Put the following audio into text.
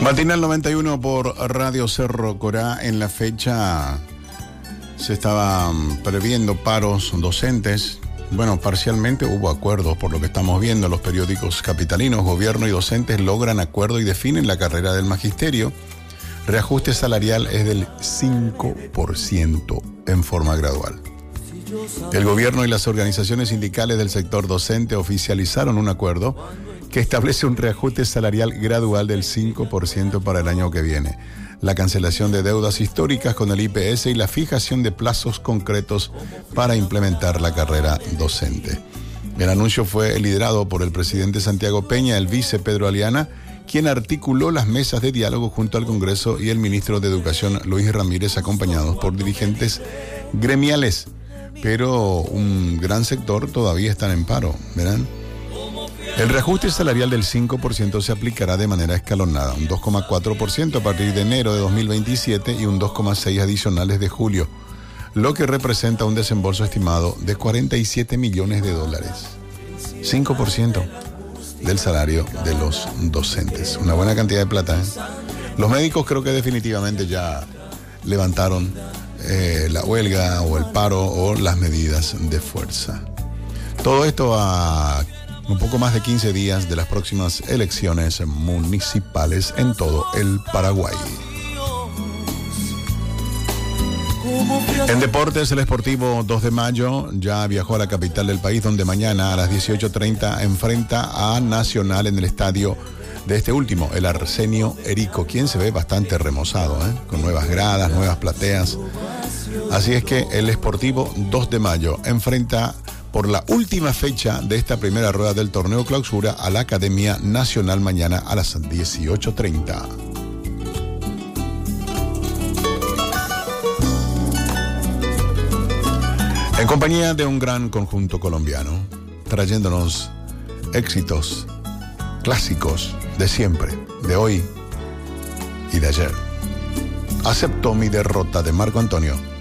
Matinal 91 por Radio Cerro Corá. En la fecha se estaban previendo paros docentes. Bueno, parcialmente hubo acuerdos, por lo que estamos viendo. Los periódicos capitalinos, gobierno y docentes logran acuerdo y definen la carrera del magisterio. Reajuste salarial es del 5% en forma gradual. El gobierno y las organizaciones sindicales del sector docente oficializaron un acuerdo que establece un reajuste salarial gradual del 5% para el año que viene, la cancelación de deudas históricas con el IPS y la fijación de plazos concretos para implementar la carrera docente. El anuncio fue liderado por el presidente Santiago Peña, el vice Pedro Aliana, quien articuló las mesas de diálogo junto al Congreso y el ministro de Educación Luis Ramírez, acompañados por dirigentes gremiales. Pero un gran sector todavía está en paro, ¿verán? El reajuste salarial del 5% se aplicará de manera escalonada, un 2,4% a partir de enero de 2027 y un 2,6% adicionales de julio, lo que representa un desembolso estimado de $47 millones. 5% del salario de los docentes. Una buena cantidad de plata, ¿eh? Los médicos creo que definitivamente ya levantaron la huelga o el paro o las medidas de fuerza. Todo esto a un poco más de 15 días de las próximas elecciones municipales en todo el Paraguay. En deportes, el Sportivo 2 de Mayo ya viajó a la capital del país, donde mañana a las 18:30 enfrenta a Nacional en el estadio de este último, el Arsenio Erico, quien se ve bastante remozado, con nuevas gradas, nuevas plateas. Así es que el Sportivo 2 de Mayo enfrenta por la última fecha de esta primera rueda del torneo clausura a la Academia Nacional mañana a las 18:30. En compañía de un gran conjunto colombiano, trayéndonos éxitos clásicos de siempre, de hoy y de ayer. Acepto mi derrota, de Marco Antonio.